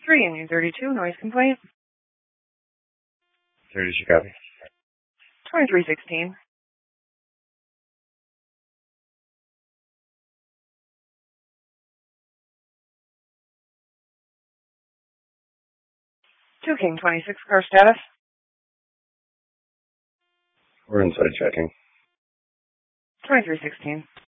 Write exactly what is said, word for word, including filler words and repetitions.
three Union thirty-two, noise complaint. thirty Chicago. twenty-three sixteen. two King twenty-six, car status. We're inside checking. twenty-three sixteen.